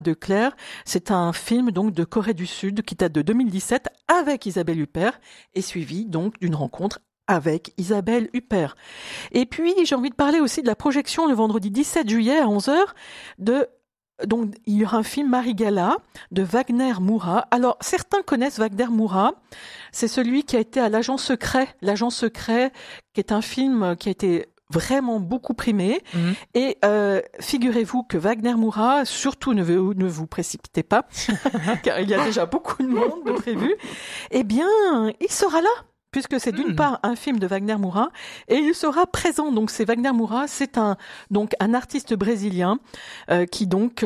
de Claire, c'est un film donc de Corée du Sud qui date de 2017 avec Isabelle Huppert et suivi donc d'une rencontre avec Isabelle Huppert. Et puis j'ai envie de parler aussi de la projection le vendredi 17 juillet à 11h donc il y aura un film Marigala de Wagner Moura. Alors certains connaissent Wagner Moura, c'est celui qui a été à L'Agent Secret, qui est un film qui a été vraiment beaucoup primé. Et figurez-vous que Wagner Moura, surtout ne vous précipitez pas, car il y a déjà beaucoup de monde de prévu, eh bien, il sera là, puisque c'est d'une part un film de Wagner Moura, et il sera présent. Donc c'est Wagner Moura, c'est un artiste brésilien qui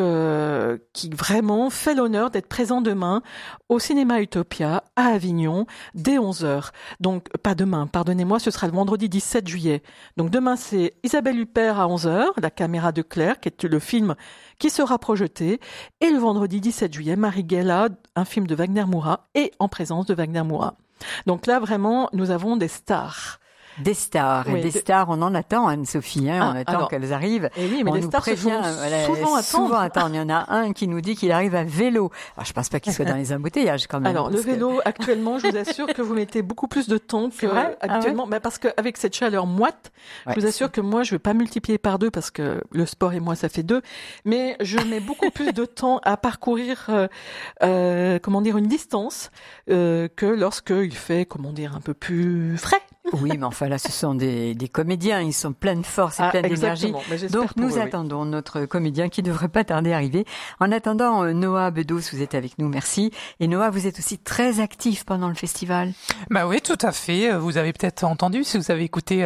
vraiment fait l'honneur d'être présent demain au Cinéma Utopia à Avignon dès 11h. Donc pas demain, pardonnez-moi, ce sera le vendredi 17 juillet. Donc demain c'est Isabelle Huppert à 11h, La caméra de Claire, qui est le film qui sera projeté, et le vendredi 17 juillet, Marigala, un film de Wagner Moura, et en présence de Wagner Moura. Donc là, vraiment, nous avons des stars. Des stars, oui, et des stars, on en attend, Anne-Sophie, on attend qu'elles arrivent. Et oui, mais on les nous stars prévient, souvent attendre. Il y en a un qui nous dit qu'il arrive à vélo. Alors, je pense pas qu'il soit dans les embouteillages quand même. Alors, le vélo, actuellement, je vous assure que vous mettez beaucoup plus de temps qu'habituellement. Parce qu'avec cette chaleur moite, je vous assure que moi, je vais pas multiplier par 2 parce que le sport et moi, ça fait 2. Mais je mets beaucoup plus de temps à parcourir, une distance, que lorsqu'il fait, un peu plus frais. Oui, mais enfin là, ce sont des comédiens, ils sont pleins de force et pleins d'énergie. Donc nous attendons notre comédien qui devrait pas tarder à arriver. En attendant, Noah Bedos, vous êtes avec nous, merci. Et Noah, vous êtes aussi très actif pendant le festival. Bah oui, tout à fait. Vous avez peut-être entendu, si vous avez écouté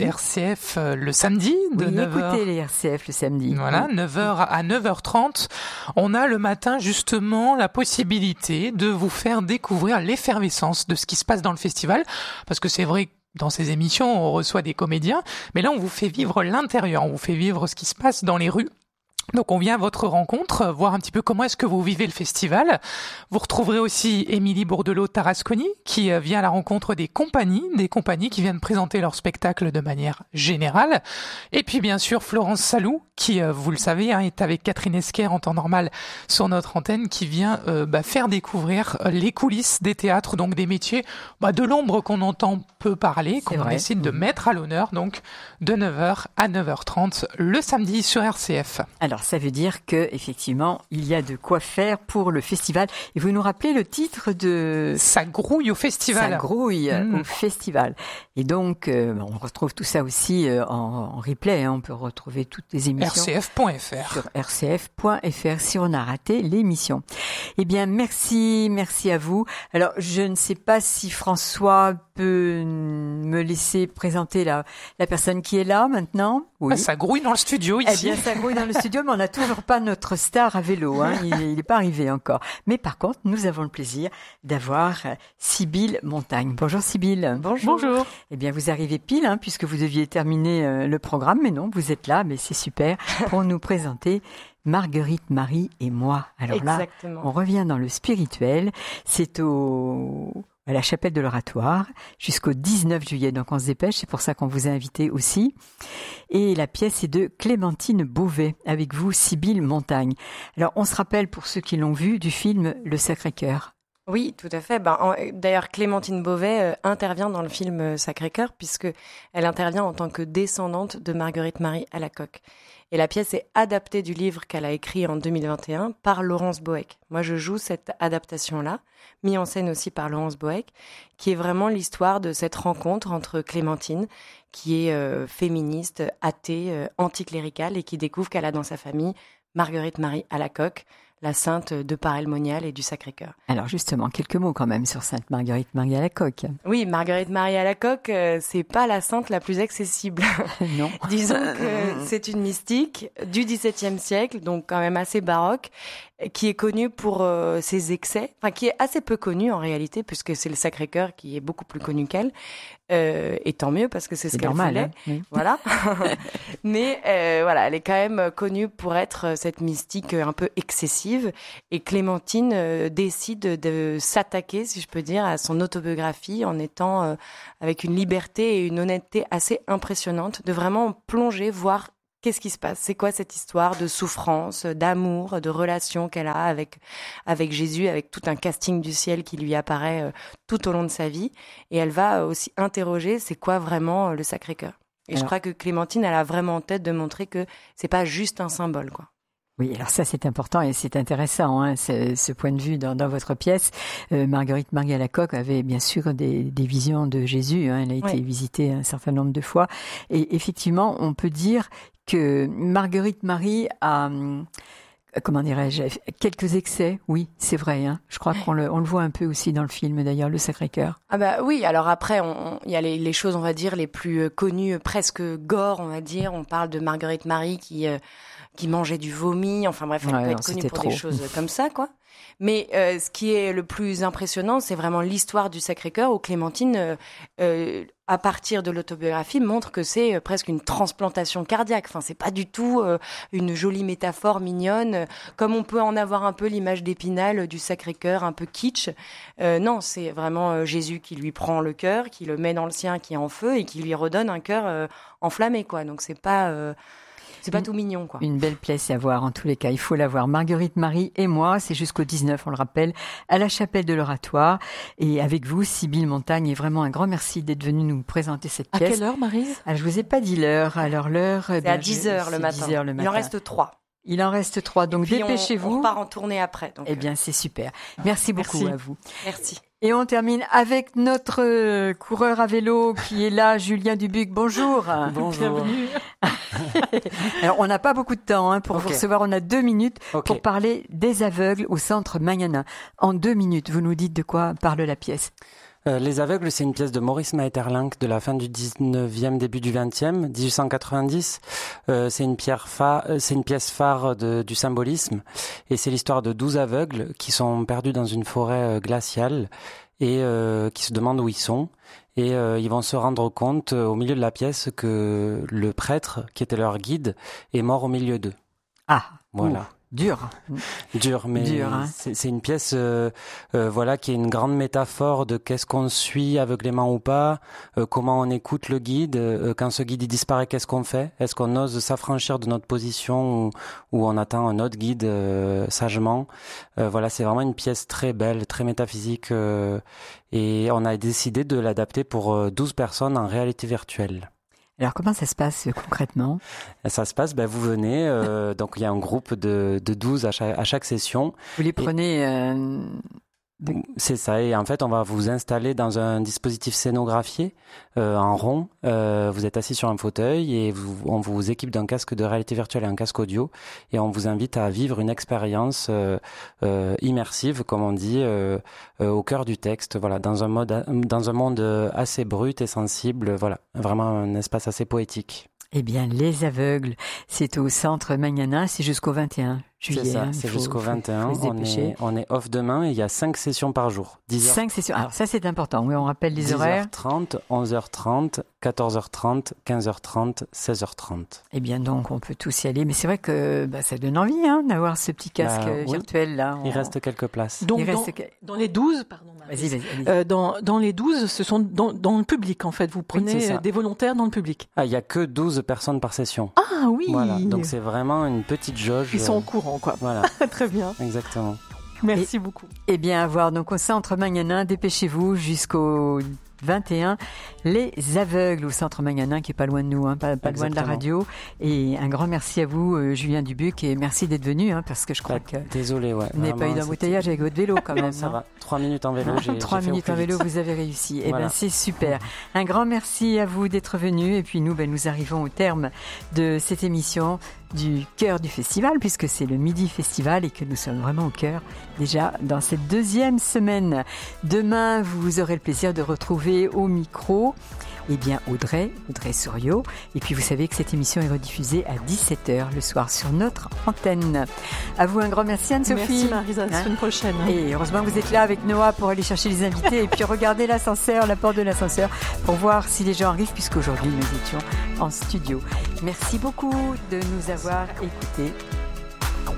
RCF le samedi de 9h. Écoutez les RCF le samedi. Voilà, 9h à 9h30. On a le matin justement la possibilité de vous faire découvrir l'effervescence de ce qui se passe dans le festival, parce que c'est vrai que dans ces émissions, on reçoit des comédiens, mais là, on vous fait vivre l'intérieur, on vous fait vivre ce qui se passe dans les rues. Donc on vient à votre rencontre, voir un petit peu comment est-ce que vous vivez le festival. Vous retrouverez aussi Émilie Bourdelot-Tarasconi qui vient à la rencontre des compagnies qui viennent présenter leur spectacle de manière générale. Et puis bien sûr Florence Salou qui, vous le savez, est avec Catherine Esquer en temps normal sur notre antenne, qui vient faire découvrir les coulisses des théâtres, donc des métiers de l'ombre qu'on entend peu parler, qu'on décide de mettre à l'honneur, donc de 9h à 9h30 le samedi sur RCF. Alors, ça veut dire que effectivement, il y a de quoi faire pour le festival. Et vous nous rappelez le titre de... Ça grouille au festival. Ça grouille au festival. Et donc, on retrouve tout ça aussi en replay. On peut retrouver toutes les émissions. rcf.fr. Sur rcf.fr si on a raté l'émission. Eh bien, merci à vous. Alors, je ne sais pas si François peut me laisser présenter la personne qui est là maintenant. Oui. Ça grouille dans le studio ici. Eh bien, ça grouille dans le studio, mais on n'a toujours pas notre star à vélo. Il n'est pas arrivé encore. Mais par contre, nous avons le plaisir d'avoir Sybille Montagne. Bonjour Sybille. Bonjour. Eh bien, vous arrivez pile, puisque vous deviez terminer le programme, mais non, vous êtes là, mais c'est super, pour nous présenter Marguerite, Marie et moi. Alors Exactement. Là, on revient dans le spirituel. C'est à la chapelle de l'Oratoire jusqu'au 19 juillet. Donc on se dépêche, c'est pour ça qu'on vous a invité aussi. Et la pièce est de Clémentine Beauvais, avec vous Sybille Montagne. Alors on se rappelle, pour ceux qui l'ont vu, du film Le Sacré-Cœur. Oui, tout à fait. D'ailleurs, Clémentine Beauvais intervient dans le film Sacré-Cœur, puisque elle intervient en tant que descendante de Marguerite Marie Alacoque. Et la pièce est adaptée du livre qu'elle a écrit en 2021 par Laurence Boeck. Moi, je joue cette adaptation-là, mise en scène aussi par Laurence Boeck, qui est vraiment l'histoire de cette rencontre entre Clémentine, qui est féministe, athée, anticléricale, et qui découvre qu'elle a dans sa famille Marguerite Marie Alacoque, la sainte de Paray-le-Monial et du Sacré-Cœur. Alors justement, quelques mots quand même sur Sainte Marguerite Marie Alacoque. Oui, Marguerite Marie Alacoque, c'est pas la sainte la plus accessible. Non. Disons que c'est une mystique du XVIIe siècle, donc quand même assez baroque, qui est connue pour ses excès, qui est assez peu connue en réalité, puisque c'est le Sacré-Cœur qui est beaucoup plus connu qu'elle. Et tant mieux, parce que c'est ce qu'elle voulait. Oui. Voilà. Mais elle est quand même connue pour être cette mystique un peu excessive. Et Clémentine décide de s'attaquer, si je peux dire, à son autobiographie en étant avec une liberté et une honnêteté assez impressionnante, de vraiment plonger, voir qu'est-ce qui se passe? C'est quoi cette histoire de souffrance, d'amour, de relation qu'elle a avec Jésus, avec tout un casting du ciel qui lui apparaît tout au long de sa vie. Et elle va aussi interroger, c'est quoi vraiment le Sacré-Cœur? Et je crois que Clémentine, elle a vraiment en tête de montrer que c'est pas juste un symbole, quoi. Oui, alors ça c'est important et c'est intéressant, hein, ce point de vue dans votre pièce. Marguerite Marie Alacoque avait bien sûr des visions de Jésus, hein, elle a été visitée un certain nombre de fois. Et effectivement, on peut dire que Marguerite Marie a, comment dirais-je, quelques excès, oui, c'est vrai. Hein. Je crois qu'on le voit un peu aussi dans le film d'ailleurs, le Sacré-Cœur. Ah bah oui, alors après, il y a les choses, on va dire, les plus connues, presque gore, on va dire. On parle de Marguerite Marie qui mangeait du vomi, enfin bref, elle peut être connue pour des choses comme ça, quoi. Mais ce qui est le plus impressionnant, c'est vraiment l'histoire du Sacré-Cœur où Clémentine, à partir de l'autobiographie, montre que c'est presque une transplantation cardiaque. Enfin, c'est pas du tout une jolie métaphore mignonne, comme on peut en avoir un peu l'image d'Épinal du Sacré-Cœur, un peu kitsch. Non, c'est vraiment Jésus qui lui prend le cœur, qui le met dans le sien, qui est en feu et qui lui redonne un cœur enflammé, quoi. Donc c'est pas tout mignon, quoi. Une belle pièce à voir, en tous les cas. Il faut la voir. Marguerite Marie et moi, c'est jusqu'au 19, on le rappelle, à la chapelle de l'Oratoire. Et avec vous, Sybille Montagne, et vraiment un grand merci d'être venue nous présenter cette pièce. À quelle heure, Maryse? Je vous ai pas dit l'heure. Alors l'heure... C'est à 10h le matin. Il en reste 3. Il en reste 3, donc dépêchez-vous. On part en tournée après. Donc eh bien, c'est super. Merci beaucoup à vous. Merci. Et on termine avec notre coureur à vélo qui est là, Julien Dubuc. Bonjour. Bonjour. Bienvenue. Alors, on n'a pas beaucoup de temps pour vous recevoir. On a 2 minutes pour parler des aveugles au centre Magnanin. En 2 minutes, vous nous dites de quoi parle la pièce. Les aveugles, c'est une pièce de Maurice Maeterlinck de la fin du 19e, début du 20e, 1890. C'est une pièce phare du symbolisme. Et c'est l'histoire de 12 aveugles qui sont perdus dans une forêt glaciale et qui se demandent où ils sont. Et ils vont se rendre compte au milieu de la pièce que le prêtre, qui était leur guide, est mort au milieu d'eux. Ah, voilà. Dur, mais hein. c'est une pièce voilà, qui est une grande métaphore de qu'est-ce qu'on suit aveuglément ou pas, comment on écoute le guide, quand ce guide il disparaît, qu'est-ce qu'on fait, est-ce qu'on ose s'affranchir de notre position ou on attend un autre guide sagement. Voilà, c'est vraiment une pièce très belle, très métaphysique et on a décidé de l'adapter pour 12 personnes en réalité virtuelle. Alors, comment ça se passe concrètement? Ça se passe, vous venez, donc il y a un groupe de 12 à chaque session. Vous les prenez... C'est ça, et en fait on va vous installer dans un dispositif scénographié en rond. Vous êtes assis sur un fauteuil et on vous équipe d'un casque de réalité virtuelle et un casque audio et on vous invite à vivre une expérience immersive, comme on dit, au cœur du texte, voilà, dans un monde assez brut et sensible, voilà, vraiment un espace assez poétique. Eh bien, les aveugles, c'est au centre Magnanin, c'est jusqu'au 21 juillet. C'est ça, c'est jusqu'au 21. On est off demain et il y a 5 sessions par jour. 5 sessions. Alors ça, c'est important. Oui, on rappelle les horaires. 10h30, 11h30, 14h30, 15h30, 16h30. Eh bien, donc, on peut tous y aller. Mais c'est vrai que ça donne envie d'avoir ce petit casque virtuel là. Il reste quelques places. Donc, dans les 12, pardon. Vas-y. Dans les 12, ce sont dans le public, en fait. Vous prenez des volontaires dans le public. Ah, il n'y a que 12 personnes par session. Ah oui. Voilà, donc c'est vraiment une petite jauge. Ils sont au courant, quoi. Voilà. Très bien. Exactement. Merci beaucoup. Eh bien, à voir. Donc, au centre Magnanin, dépêchez-vous jusqu'au 21, les aveugles au centre Magnanin, qui est pas loin de nous, pas loin de la radio. Et un grand merci à vous, Julien Dubuc, et merci d'être venu, parce que je crois que désolé, vous n'avez pas eu d'embouteillage avec votre vélo quand même. Ça va. 3 minutes en vélo. 3 minutes en vélo, vous avez réussi. Voilà. Eh bien, c'est super. Un grand merci à vous d'être venu. Et puis nous, nous arrivons au terme de cette émission du cœur du festival, puisque c'est le Midi Festival et que nous sommes vraiment au cœur déjà dans cette 2e semaine. Demain, vous aurez le plaisir de retrouver au micro Audrey Souriau. Et puis vous savez que cette émission est rediffusée à 17h le soir sur notre antenne. À vous un grand merci Anne-Sophie. Merci Marisa, à la semaine prochaine. Et heureusement que vous êtes là avec Noah pour aller chercher les invités et puis regarder l'ascenseur, la porte de l'ascenseur pour voir si les gens arrivent, puisqu'aujourd'hui nous étions en studio. Merci beaucoup de nous avoir écoutés.